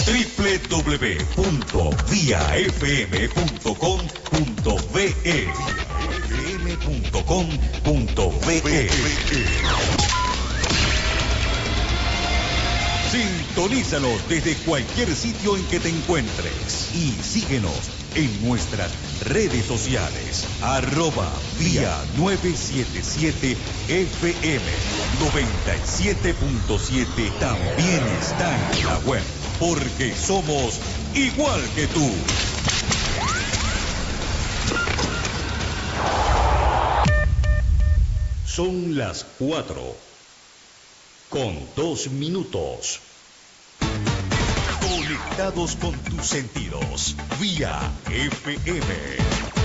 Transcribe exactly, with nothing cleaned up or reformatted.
doble u doble u doble u punto vía f m punto com punto be e f m punto com punto be e. Sintonízanos desde cualquier sitio en que te encuentres y síguenos en nuestras redes sociales, arroba vía novecientos setenta y siete F M noventa y siete punto siete. También está en la web, porque somos igual que tú. Son las cuatro con dos minutos. Conectados con tus sentidos, vía F M.